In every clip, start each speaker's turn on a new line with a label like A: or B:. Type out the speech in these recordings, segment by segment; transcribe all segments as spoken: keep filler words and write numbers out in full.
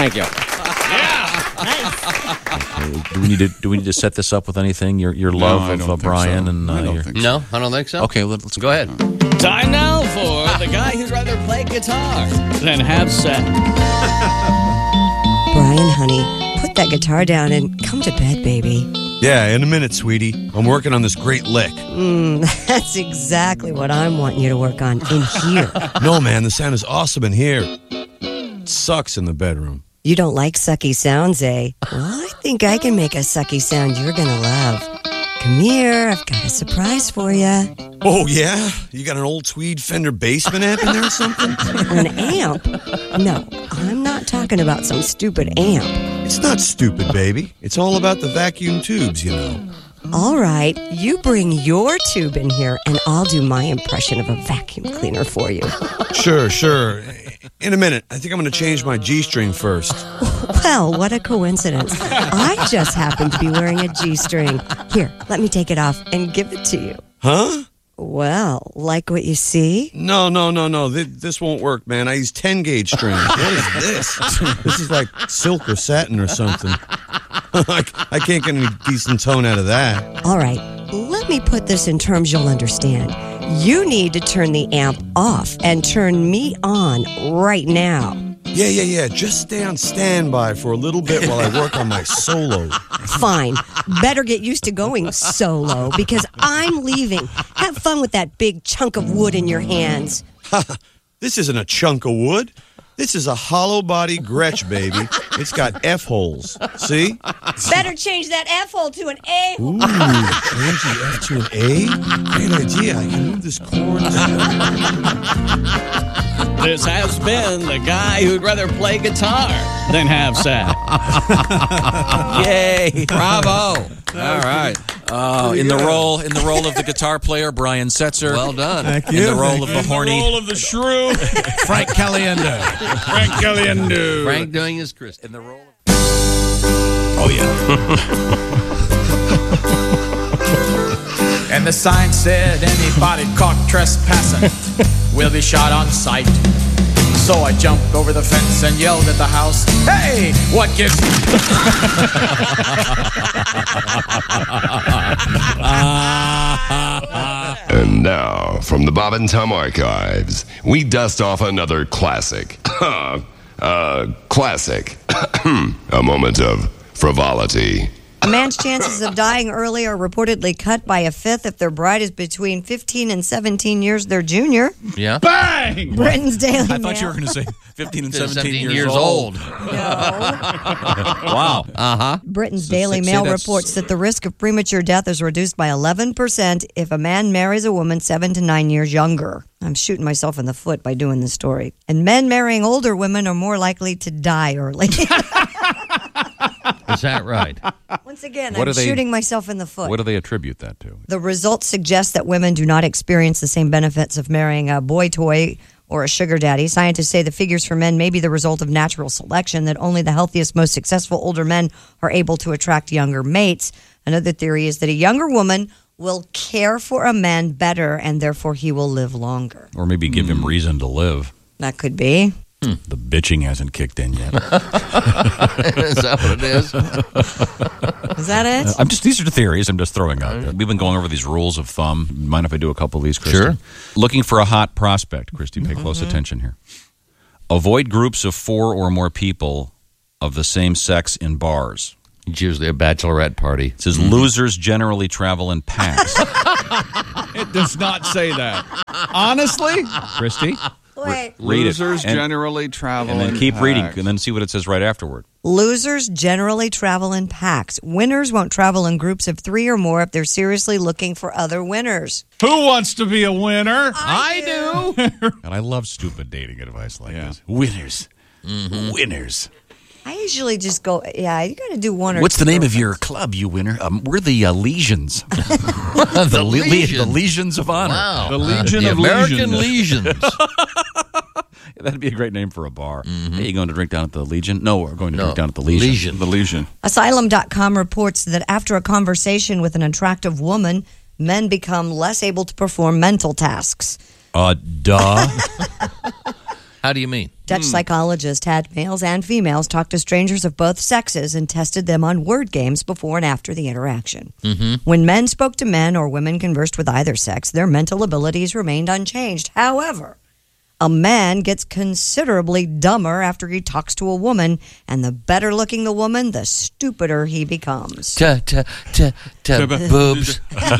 A: Thank you.
B: Okay, do we need to do we need to set this up with anything? Your your love
C: No, I
B: of
C: don't
B: uh,
C: think
B: Brian
C: so.
B: and uh,
C: I don't
B: your,
C: think so.
D: No, I don't think so.
B: Okay, let, let's
D: Go ahead.
A: Time now for the guy who'd rather play guitar than have sex.
E: Brian, honey, put that guitar down and come to bed, baby.
F: Yeah, in a minute, sweetie. I'm working on this great lick.
E: Mm, that's exactly what I'm wanting you to work on in here.
F: No, man, the sound is awesome in here. It sucks in the bedroom.
E: You don't like sucky sounds, eh? Well, I think I can make a sucky sound you're gonna love. Come here, I've got a surprise for you.
F: Oh, yeah? You got an old tweed Fender Bassman amp in there or something?
E: An amp? No, I'm not talking about some stupid amp.
F: It's not stupid, baby. It's all about the vacuum tubes, you know.
E: All right, you bring your tube in here and I'll do my impression of a vacuum cleaner for you.
F: Sure, sure. In a minute. I think I'm going to change my G-string first.
E: Well, what a coincidence. I just happen to be wearing a G-string. Here, let me take it off and give it to you.
F: Huh?
E: Well, like what you see?
F: No, no, no, no. Th- this won't work, man. I use ten-gauge strings. What is this? This is like silk or satin or something. I, I can't get any decent tone out of that.
E: All right, let me put this in terms you'll understand. You need to turn the amp off and turn me on right now.
F: Yeah, yeah, yeah. Just stay on standby for a little bit while I work on my solo.
E: Fine. Better get used to going solo because I'm leaving. Have fun with that big chunk of wood in your hands.
F: This isn't a chunk of wood. This is a hollow body Gretsch, baby. It's got F holes. See?
E: Better change that F hole to an A.
F: Ooh, change the F to an A? Great idea. I can move this chord.
A: This has been the guy who'd rather play guitar than have sex.
B: Yay!
D: Bravo. All right.
B: Uh, in the role in the role of the guitar player, Brian Setzer.
D: Well done.
F: Thank
B: In
F: you.
B: the role of the
C: In
B: horny.
C: the role of the shrew,
F: Frank Caliendo.
C: Frank Caliendo.
D: Frank doing his Chris.
B: In the role. Of-
F: Oh, yeah.
G: And the sign said anybody caught trespassing will be shot on sight. So I jumped over the fence and yelled at the house, "Hey, what gives..."
H: And now, from the Bob and Tom archives, we dust off another classic. uh, classic. A moment of frivolity.
E: A man's chances of dying early are reportedly cut by a fifth if their bride is between fifteen and seventeen years their junior.
D: Yeah.
C: Bang!
E: Britain's Daily
B: I
E: Mail.
B: thought you were going to say fifteen and seventeen,
D: seventeen
B: years,
D: years
B: old.
D: old.
B: Wow.
D: Uh-huh.
E: Britain's
B: So
E: Daily
B: say- say
E: Mail
B: that's-
E: reports that the risk of premature death is reduced by eleven percent if a man marries a woman seven to nine years younger. I'm shooting myself in the foot by doing this story. And men marrying older women are more likely to die early.
D: Is that right?
E: Once again,
B: What
E: I'm
B: do they-
E: shooting myself in the foot.
B: What do they attribute that to?
E: The results suggest that women do not experience the same benefits of marrying a boy toy or a sugar daddy. Scientists say the figures for men may be the result of natural selection, that only the healthiest, most successful older men are able to attract younger mates. Another theory is that a younger woman will care for a man better and therefore he will live longer.
B: Or maybe give him reason to live.
E: That could be.
B: The bitching hasn't kicked in yet.
D: Is that what it is?
E: Is that it?
B: I'm just these are the theories I'm just throwing out there. We've been going over these rules of thumb. Mind if I do a couple of these, Christy?
D: Sure.
B: Looking for a hot prospect, Christy, pay close attention here. Avoid groups of four or more people of the same sex in bars.
D: It's usually a bachelorette party.
B: It says losers generally travel in packs.
C: It does not say that. Honestly,
B: Christy,
E: Wait.
B: read
C: losers
B: it. And,
C: generally travel
B: and then
C: in
B: keep reading
C: packs.
B: and then see what it says right afterward.
E: Losers generally travel in packs. Winners won't travel in groups of three or more if they're seriously looking for other winners.
C: Who wants to be a winner?
E: I do.
B: And I love stupid dating advice like
C: Yeah.
B: this. Winners. Winners.
E: I usually just go, yeah, you got to do one or
B: What's
E: two
B: the name of your
E: girlfriends.
B: club, you winner? Um, we're the uh, Legions. the, le- le-
D: Legions.
B: the Legions of Honor.
D: Wow.
C: The Legion
D: the
C: of
D: American
C: Legions.
D: Legions.
B: That'd be a great name for a bar. Hey, you going to drink down at the Legion? No, we're going to
D: No,
B: drink down at the Legion.
D: Legion.
B: The Legion.
E: Asylum dot com reports that after a conversation with an attractive woman, men become less able to perform mental tasks.
B: Uh, duh.
D: How do you mean?
E: Dutch psychologists had males and females talk to strangers of both sexes and tested them on word games before and after the interaction.
D: Mm-hmm.
E: When men spoke to men or women conversed with either sex, their mental abilities remained unchanged. However, a man gets considerably dumber after he talks to a woman, and the better looking the woman, the stupider he becomes.
D: Ta ta ta ta boobs.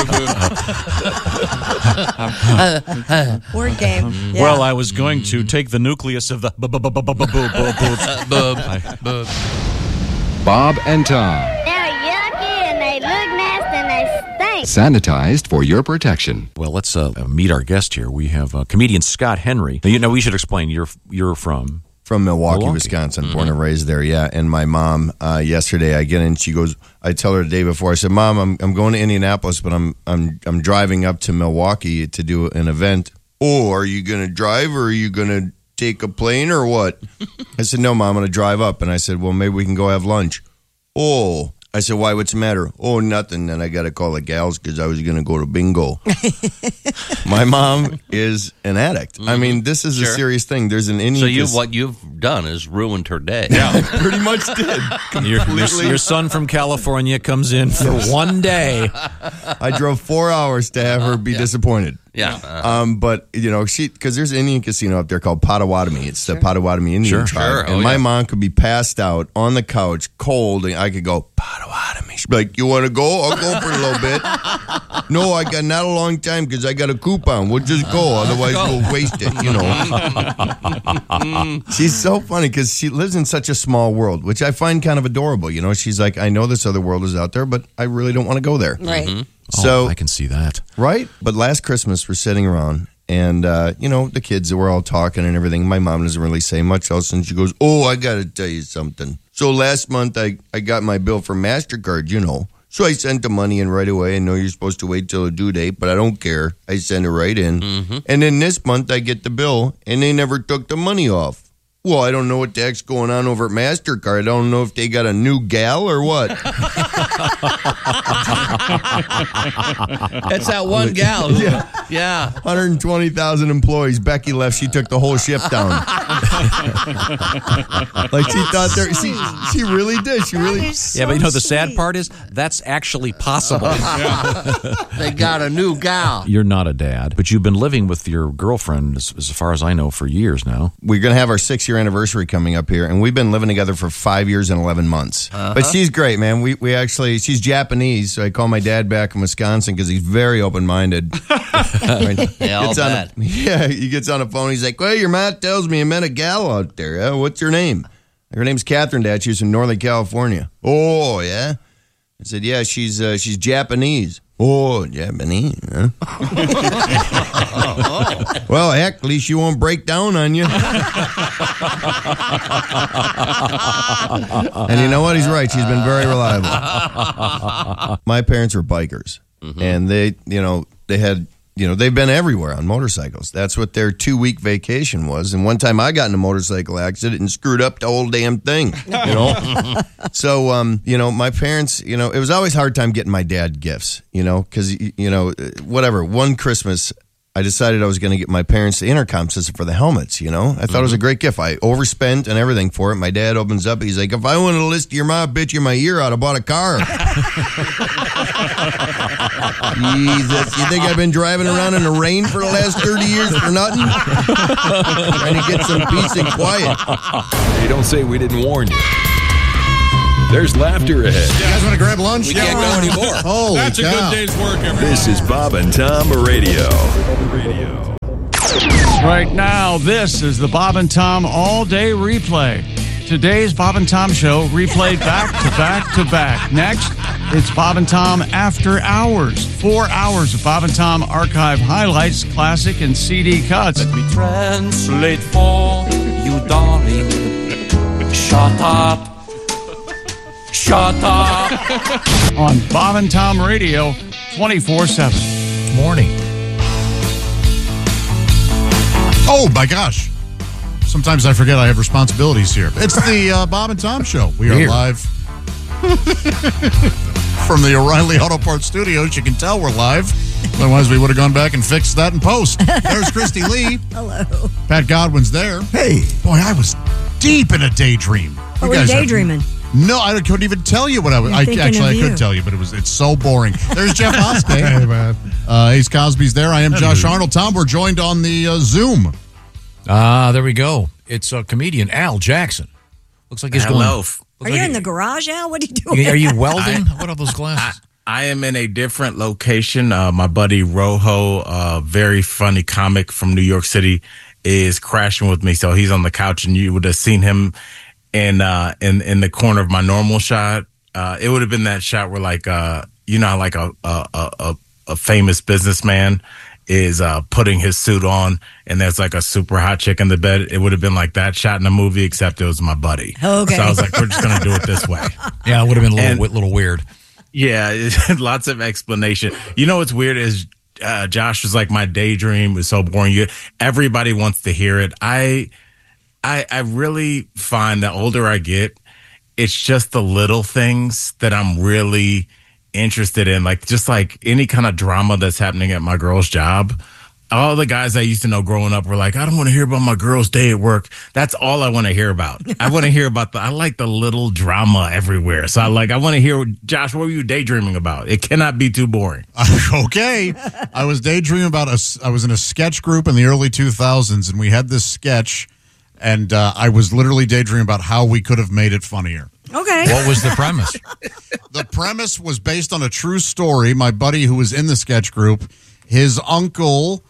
E: Word game. Yeah.
B: Well, I was going to take the nucleus of the bu- bu- bu- bu- bu- bu- bu- bu-
D: Boob. Boob.
I: Bob and Tom.
J: They're yucky and they look nasty and they stink.
I: Sanitized for your protection.
B: Well, let's uh, meet our guest here. We have uh, comedian Scott Henry. Now, you know, we should explain. You're you're from
K: From Milwaukee,
B: Milwaukee.
K: Wisconsin, mm-hmm. born and raised there, yeah. And my mom, uh, yesterday, I get in, she goes, I tell her the day before, I said, Mom, I'm I'm going to Indianapolis, but I'm I'm I'm driving up to Milwaukee to do an event. Oh, are you going to drive or are you going to take a plane or what? I said, no, Mom, I'm going to drive up. And I said, well, maybe we can go have lunch. Oh, I said, why, what's the matter? Oh, nothing. Then I got to call the gals because I was going to go to bingo. My mom is an addict. Mm-hmm. I mean, this is
D: Sure.
K: a serious thing. There's an Indian.
D: So you, what you've done is ruined her day.
K: Yeah, pretty much did.
B: your, your, your son from California comes in for one day.
K: I drove four hours to have her be disappointed.
D: Yeah. Uh,
K: Um, but, you know, she, because there's an Indian casino up there called Potawatomi. It's the Potawatomi Indian
B: Sure.
K: tribe.
D: Sure. Oh,
K: and my
D: yeah.
K: mom could be passed out on the couch, cold, and I could go, Potawatomi. She'd be like, you want to go? I'll go for a little bit. No, I got not a long time because I got a coupon. We'll just go. Otherwise, we'll waste it, you know. She's so funny because she lives in such a small world, which I find kind of adorable. You know, she's like, I know this other world is out there, but I really don't want to go there.
E: Right.
D: Mm-hmm.
K: So
B: oh, I can see that.
K: Right? But last Christmas, we're sitting around, and, uh, you know, the kids, were all talking and everything. My mom doesn't really say much else, and she goes, oh, I got to tell you something. So last month, I, I got my bill from MasterCard, you know. So I sent the money in right away. I know you're supposed to wait till a due date, but I don't care. I send it right in.
D: Mm-hmm.
K: And then this month, I get the bill, and they never took the money off. Well, I don't know what the heck's going on over at MasterCard. I don't know if they got a new gal or what.
D: It's that one gal. Who,
K: Yeah.
D: yeah.
K: one hundred twenty thousand employees. Becky left. She took the whole ship down. Like she thought there. She she really did. She really.
B: Yeah, but you know, the sad part is that's actually possible.
D: They got a new gal.
B: You're not a dad, but you've been living with your girlfriend, as, as far as I know, for years now.
K: We're gonna have our six year anniversary coming up here, and we've been living together for five years and eleven months.
D: Uh-huh.
K: But she's great, man. We we actually she's Japanese, so I call my dad back in Wisconsin because he's very open minded.
D: Yeah, I'll bet.
K: Yeah, he gets on the phone. He's like, "Well, your mom tells me I met a gal out there. Uh, what's her name?" Her name's Catherine, Dad. She's from Northern California. Oh, yeah. I said, "Yeah, she's uh, she's Japanese." Oh, Japanese, huh? Well, heck, at least she won't break down on you. And you know what? He's right. She's been very reliable. My parents were bikers, mm-hmm. and they, you know, they had, you know, they've been everywhere on motorcycles. That's what their two-week vacation was. And one time I got in a motorcycle accident and screwed up the whole damn thing, you know? So, um, you know, my parents, you know, it was always a hard time getting my dad gifts, you know, because, you know, whatever. One Christmas, I decided I was going to get my parents the intercom system for the helmets, you know? I thought mm-hmm. it was a great gift. I overspent and everything for it. My dad opens up. He's like, if I wanted to listen to your mom bitch in my ear, I'd have bought a car. Jesus, you think I've been driving around in the rain for the last thirty years for nothing? Trying to get some peace and quiet.
I: Hey, don't say we didn't warn you. There's laughter ahead.
F: You guys want to grab lunch?
A: We can't go anymore.
F: Holy
C: That's a
F: cow.
C: good day's work, everybody.
I: This is Bob and Tom Radio. Radio.
C: Right now, this is the Bob and Tom All Day Replay. Today's Bob and Tom show replayed back to back to back. Next, it's Bob and Tom After Hours. Four hours of Bob and Tom archive highlights, classic and C D cuts.
L: Let me translate for you, darling. Shut up. Shut up.
C: On Bob and Tom Radio, twenty-four seven.
M: Morning. Oh, my gosh. Sometimes I forget I have responsibilities here. It's the uh, Bob and Tom Show. We are
D: Here.
M: live from the O'Reilly Auto Parts Studios. You can tell we're live Otherwise, we would have gone back and fixed that in post. There's Christy Lee.
E: Hello.
M: Pat Godwin's there. Hey. Boy, I was deep in a daydream.
E: What were you daydreaming?
M: Have, no, I couldn't even tell you what I was.
E: You're
M: I,
E: thinking
M: actually, I
E: of
M: could
E: you.
M: tell you, but it was it's so boring. There's Jeff Oskey.
N: Hey, man.
M: Uh, Ace Cosby's there. I am Josh Arnold. Tom, we're joined on the uh, Zoom.
N: Ah, there we go. It's uh, comedian Al Jackson. Looks like he's
O: Hello.
N: going.
E: Are
N: looks
E: you
N: like
E: in the garage, Al? What are you doing?
N: Are you welding? What are those glasses?
O: I am in a different location. Uh, my buddy Rojo, a very funny comic from New York City, is crashing with me. So he's on the couch, and you would have seen him in uh, in in the corner of my normal shot. Uh, it would have been that shot where, like, uh, you know, how like a a, a a famous businessman is uh, putting his suit on, and there's like a super hot chick in the bed. It would have been like that shot in the movie, except it was my buddy.
E: Okay.
O: So I was like, we're just gonna do it this way.
N: Yeah, it would have been a little,
O: And-
N: wi- little weird.
O: Yeah, lots of explanation. You know what's weird is uh, Josh was like, my daydream was so boring. You, everybody wants to hear it. I, I, I really find the older I get, it's just the little things that I'm really interested in. Like just like any kind of drama that's happening at my girl's job. All the guys I used to know growing up were like, I don't want to hear about my girl's day at work. That's all I want to hear about. I want to hear about the, I like the little drama everywhere. So I like, I want to hear, Josh, what were you daydreaming about? It cannot be too boring.
M: Okay. I was daydreaming about a, I was in a sketch group in the early two thousands, and we had this sketch, and uh, I was literally daydreaming about how we could have made it funnier.
E: Okay.
N: What was the premise?
M: The premise was based on a true story. My buddy who was in the sketch group, his uncle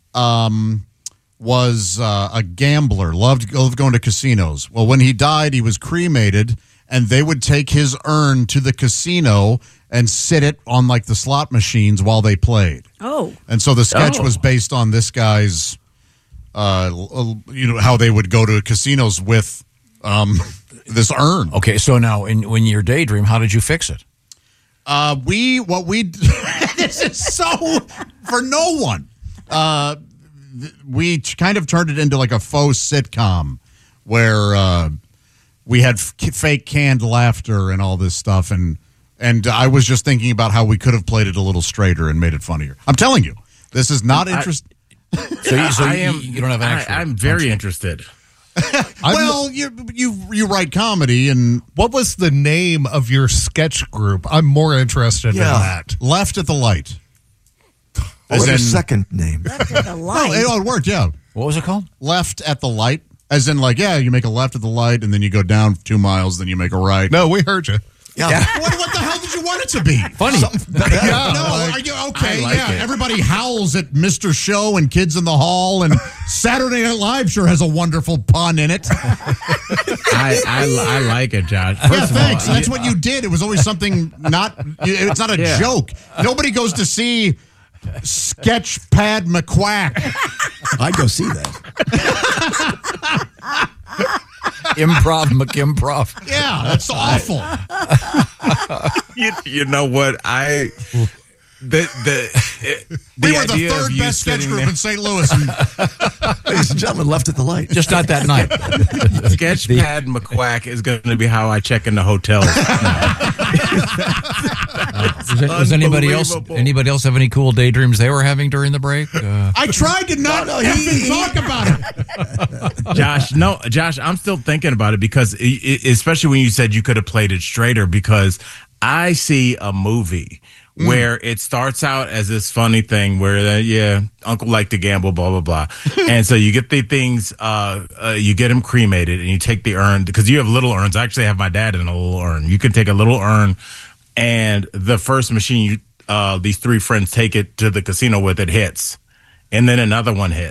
M: um, was uh, a gambler, loved, loved going to casinos. Well, when he died, he was cremated, and they would take his urn to the casino and sit it on like the slot machines while they played.
E: Oh.
M: And so the sketch
O: Oh.
M: was based on this guy's, uh, l- you know, how they would go to casinos with um, this urn.
N: Okay, so now in, when you're daydream, how did you fix it?
M: Uh, we what we this is so for no one. Uh, th- we t- kind of turned it into like a faux sitcom where uh, we had f- fake canned laughter and all this stuff, and and I was just thinking about how we could have played it a little straighter and made it funnier. I'm telling you, this is not
O: I-
M: interesting.
N: So, you, so
O: I
N: you,
O: am,
N: you don't have an actual.
O: I, I'm very interested.
M: Well, you you you write comedy, and
P: What was the name of your sketch group? I'm more interested
Q: Yeah.
P: in that.
M: Left at the Light.
Q: What's your
M: in-
Q: second name?
E: Left at the
M: No,
E: light.
M: it, it worked. Yeah,
N: What was it called?
M: Left at the Light. As in, like, yeah, you make a left at the light, and then you go down two miles, then you make a right.
P: No, we heard you.
Q: Yeah.
M: What, what the hell did you want it to be?
N: Funny.
M: Yeah, no, are you okay?
O: I like
M: yeah,
O: it.
M: everybody howls at Mister Show and Kids in the Hall, and Saturday Night Live sure has a wonderful pun in it.
O: I, I, I like it, Josh.
M: Yeah,
O: First of all,
M: thanks. That's what you did. It was always something not. It's not a
O: Yeah.
M: joke. Nobody goes to see Sketchpad McQuack.
Q: I'd go see that.
N: Improv McImprov.
M: Yeah, that's awful.
O: you, you know what? I the the the
M: We were the
O: idea of
M: third
O: you
M: best sketch
O: sitting
M: group
O: there-
M: in Saint Louis. And
Q: Ladies and gentlemen, left at the light.
N: Just not that night.
O: Sketchpad McQuack is going to be how I check into hotels.
N: Was, it- was anybody else?
O: Unbelievable.
N: Anybody else have any cool daydreams they were having during the break? Uh,
M: I tried to not
Q: No, no, he-
M: effing talk about it.
O: Josh, no, Josh, I'm still thinking about it because, i- i- especially when you said you could have played it straighter, because I see a movie where it starts out as this funny thing where, uh, yeah, uncle liked to gamble, blah, blah, blah. And so you get the things, uh, uh, you get him cremated and you take the urn, because you have little urns. I actually have my dad in a little urn. You can take a little urn, and the first machine you, uh, these three friends take it to the casino with, it hits. And then another one hits.